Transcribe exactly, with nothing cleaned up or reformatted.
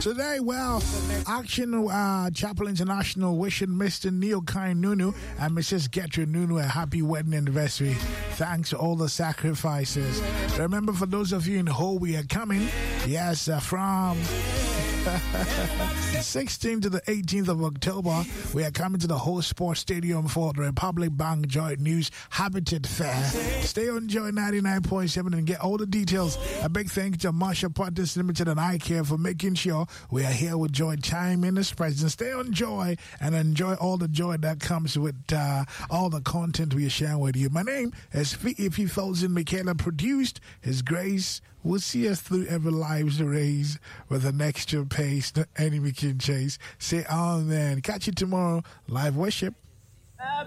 Today, well, Action uh, Chapel International wishing Mister Neil Kine Nunu and Missus Gertrude Nunu a happy wedding anniversary. Thanks for all the sacrifices. Remember, for those of you in Hull, we are coming. Yes, uh, from sixteenth to the eighteenth of October, we are coming to the Hull Sports Stadium for the Republic Bank Joy News Habitat Fair. Stay on Joy ninety-nine point seven and get all the details. A big thank you to Marshall Partners Limited and I Care for making sure we are here with Joy time in this presence. Stay on Joy and enjoy all the joy that comes with uh, all the content we are sharing with you. My name is V E P Fosun Michaela, produced His Grace will see us through every life's race with an extra pace no enemy can chase. Say amen. Catch you tomorrow. Live worship.